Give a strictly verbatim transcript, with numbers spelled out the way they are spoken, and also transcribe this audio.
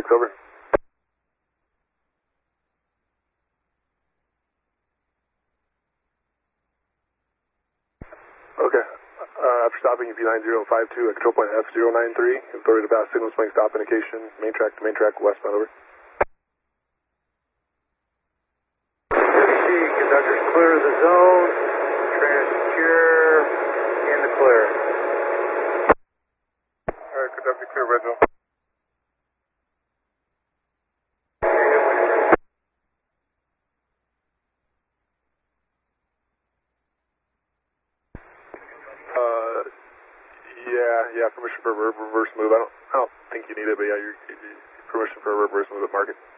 six, over. Okay. Uh, after stopping V nine zero five two at control point F zero nine three, authority to pass signal swing stop indication, main track to main track westbound, over. Conductors clear of the zone, transecure in the clear. Alright, conductor clear, red zone. Uh, yeah, yeah, permission for a reverse move. I don't, I don't think you need it, but yeah, you're, you, permission for a reverse move at market.